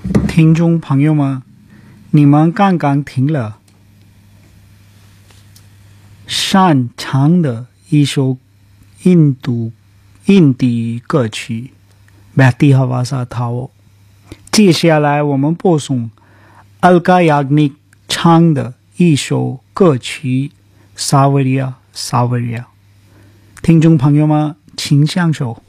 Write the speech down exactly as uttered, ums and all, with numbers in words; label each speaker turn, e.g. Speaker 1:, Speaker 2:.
Speaker 1: 听众朋友们，你们刚刚听了擅长的一首印度印地歌曲《Behti Hawa Sa Tha Wo》。接下来我们播送 Alka Yagnik 唱的一首歌曲《Savarya Savarya》。听众朋友们，请享受。